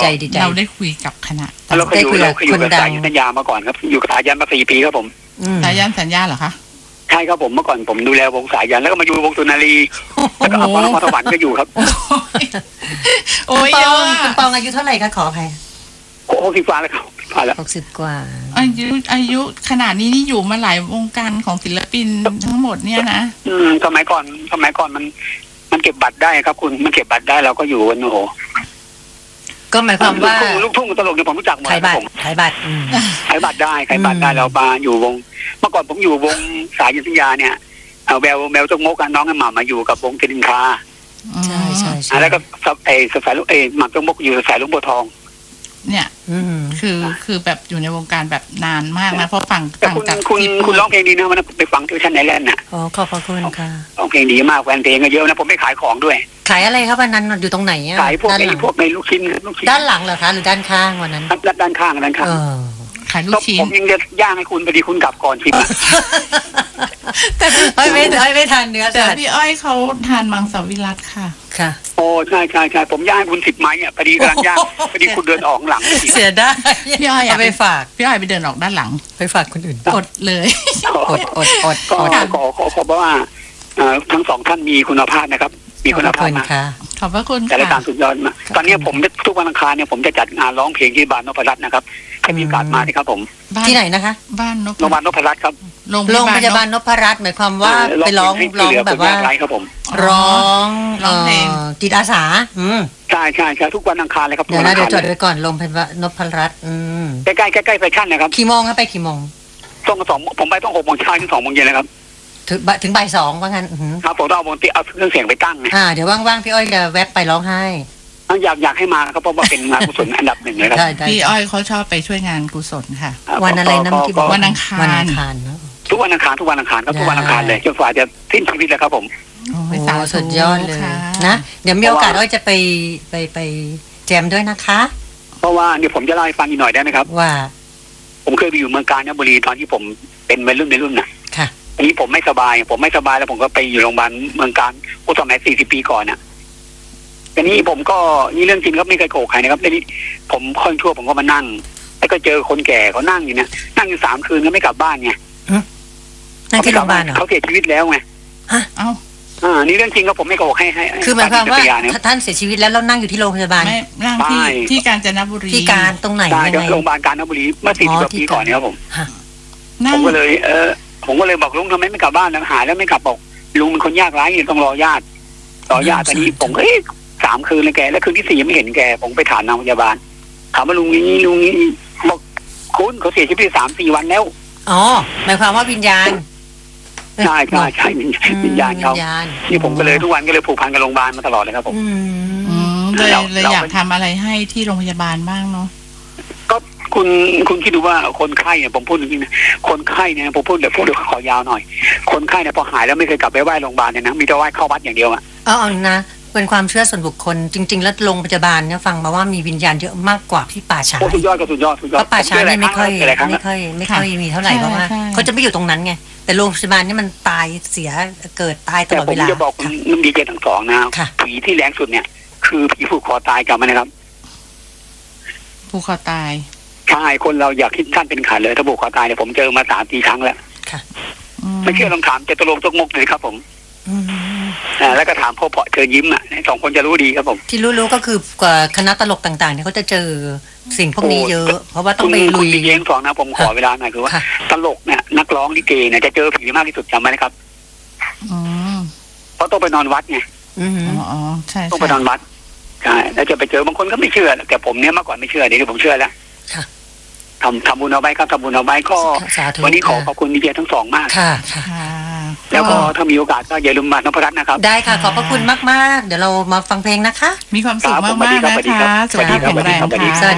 เราได้คุยกับคณะเราเคยอยู่กับสายันสัญญามาก่อนครับอยู่กับสายันมา4 ปีครับผมสายันสัญญาเหรอคะใช่ครับผมเมื่อก่อนผมดูแลวงสายันแล้วก็มาอยู่วงสุนารีแล้วก็นครสวรรค์ก็อยู่ครับโอ้ยคุณปองอายุเท่าไหร่คะขออภัย 60 กว่าแล้วครับผ่านแล้ว 60 กว่าอายุขนาดนี้นี่อยู่มาหลายวงการของศิลปินทั้งหมดเนี่ยนะสมัยก่อนมันเก็บบัตรได้ครับคุณมันเก็บบัตรได้เราก็อยู่กันโอ้โหก็หมายความว่าลูกทุ่งตลกเนี่ยผมรู้จักหมดขายบัตรขายบัตรได้เรามาอยู่วงเมื่อก่อนผมอยู่วงสายยุทธยาเนี่ยแววจงมกกับน้องไอ้หม่ำมาอยู่กับวงเจริญคาใช่แล้วก็สายลูกหม่ำจงมกอยู่สายลุงบัวทองเนี่ยคือแบบอยู่ในวงการแบบนานมากนะเพราะฟังจากคุณร้องเพลงดีนะวันนั้นไปฟังที่ชั้นไหนแลนด์น่ะขอบพระคุณค่ะร้องเพลงดีมากแฟนเพลงก็เยอะนะผมไม่ขายของด้วยขายอะไรครับวันนั้นอยู่ตรงไหนอ่ะขายพวกในลูกชิ้นด้านหลังเหรอคะหรือด้านข้างวันนั้นด้านข้างขายลูกชิ้นผมยังจะย่างให้คุณพอดีคุณกลับก่อนชิมแต่ไม่ทานเนื้อแต่พี่อ้อยเขาทานมังสวิรัติค่ะโอ้ใช่ผมย่างให้คุณ10 ไม้อ่ะพอดีกำลังย่างพอดีคุณเดินออกหลังเสียได้พี่อ้อยไปฝากพี่อ้อยไปเดินออกด้านหลังไปฝากคนอื่นอดเลยอดขอเพราะว่าทั้ง2 ท่านมีคุณภาพนะครับมีคุณภาพมากขอบพระคุณแต่รายการสุดยอดมากตอนนี้ผมทุกวันอังคารเนี่ยผมจะจัดงานร้องเพลงที่บ้านนพรัตน์นะครับให้มีโอกาสมาที่ครับผมที่ไหนนะคะบ้านโรงพยาบาลนพรัตน์ครับโรงพยาบาลนพรัตน์หมายความว่าไปร้องแบบว่าครับผมร้องเพลงจิตอาสาใช่ทุกวันอังคารเลยครับเดี๋ยวจดไว้ก่อนโรงพยาบาลนพรัตน์ใกล้แฟชั่นนะครับกี่โมงครับไปกี่โมงต้อง2 ผมไปต้อง6 โมงเช้าถึง2 โมงเย็นนะครับถึงบ่าย 2ว่างั้นครับผมต้องเอาเครื่องเสียงไปตั้งเดี๋ยวว่างๆพี่อ้อยจะแวะไปร้องไห้อยากให้มาครับเพราะว่าเป็นงานกุศลอันดับ 1เลยครับพี่อ้อยเขาชอบไปช่วยงานกุศลค่ะวันอะไรนะที่บอกวันอังคารทุกวันอังคารครับทุกวันอังคารเลยจนกว่าจะสิ้นชีวิตแล้วครับผมสุดยอดเลยนะเดี๋ยวมีโอกาสอ้อยจะไปแจมด้วยนะคะเพราะว่าเดี๋ยวผมจะเล่าให้ฟังอีกหน่อยได้ไหมครับว่าผมเคยไปอยู่เมืองกาญจนบุรีตอนที่ผมเป็นวัยรุ่นน่ะค่ะอันนี้ผมไม่สบายแล้วผมก็ไปอยู่โรงพยาบาลเมืองกาญสมัย40 ปีก่อนน่ะทีนี้ผมก็นี่เรื่องจริงครับไม่เคยโกหกใครนะครับทีนี้ผมค่อยชั่วผมก็มานั่งแล้วก็เจอคนแก่เขานั่งอยู่เนี่ยนั่งอยู่3 คืนก็ไม่กลับบ้านไงนั่งที่โรงพยาบาลเหรอเขาเสียชีวิตแล้วไงนี่เรื่องจริงครับผมไม่โกหกให้คือหมายความว่าท่านเสียชีวิตแล้วเรานั่งอยู่ที่โรงพยาบาลนั่งที่กาญจนบุรีที่การตรงไหนยังไงโรงพยาบาลกาญจนบุรีเมื่อ40 ปีก่อนเนี่ยครับผมก็เลยบอกลุงทำไมไม่กลับบ้านหายแล้วไม่กลับบอกลุงเป็นคนยากไร้ต้องรอญาติตอนนี้ผมก็3 คืนเลยแกแล้วคืนที่4ยังไม่เห็นแกผมไปถามนางพยาบาลถามว่าลุงนี้บอกคุณเขาเสียชีวิต3-4 วันแล้วหมายความว่าวิญญาณใช่วิญญาณเขานี่ผมก็เลยทุกวันก็เลยผูกพันกับโรงพยาบาลมาตลอดเลยครับผมเลยอยากทำอะไรให้ที่โรงพยาบาลบ้างเนาะก็คุณคิดดูว่าคนไข้เนี่ยผมพูดจริงๆนะคนไข้เนี่ยผมพูดเดี๋ยวขอยาวหน่อยคนไข้เนี่ยพอหายแล้วไม่เคยกลับไปไหว้โรงพยาบาลเนี่ยนะมีแต่ไหว้เข้าวัดอย่างเดียวนะเป็นความเชื่อส่วนบุคคลจริงๆแล้วโรงพยาบาลเนี่ยฟังมาว่ามีวิญญาณเยอะมากกว่าที่ป่าช้าสุดยอดเพราะป่าช้านี่ไม่ค่อยมีเท่าไหร่เพราะว่าเขาจะไม่อยู่ตรงนั้นไงแต่โรงพยาบาลนี่มันตายเสียเกิดตายตลอดเวลาผมจะบอกนุ่มดีเจทั้ง2นะผีที่แรงสุดเนี่ยคือผีผูกคอตายกลับมานะครับผูกคอตายใช่คนเราอยากคิดท่านเป็นขาดเลยถ้าผูกคอตายเนี่ยผมเจอมา3-4 ครั้งแล้วไม่เชื่อลองถามเจตุรงค์จงมกเลยครับผมแล้วก็ถามพ่อเพาะเจอยิ้ม2 คนจะรู้ดีครับผมที่รู้ก็คือคณะตลกต่างๆเนี่ยเขาจะเจอสิ่งพวกนี้เยอะเพราะว่าต้องไปลุยเลี้ยง2นะผมขอเวลาหน่อยคือว่าตลกเนี่ยนักร้องลิเกเนี่ยจะเจอผีมากที่สุดจำไหมนะครับเพราะต้องไปนอนวัดไงใช่ต้องไปนอนวัดใช่แล้วจะไปเจอบางคนก็ไม่เชื่อแต่ผมเนี่ยเมื่อก่อนไม่เชื่อเดี๋ยวผมเชื่อแล้วทำบุญเอาไว้ครับทำบุญเอาไว้ก็วันนี้ขอบคุณดีเจทั้ง2มากค่ะแล้วก็ถ้ามีโอกาสก็อย่าลืมมานพรัตน์นะครับได้ค่ะขอบพระคุณมากๆเดี๋ยวเรามาฟังเพลงนะคะมีความสุขมากๆนะคะสวัสดีครับแข็งแรงค่ะ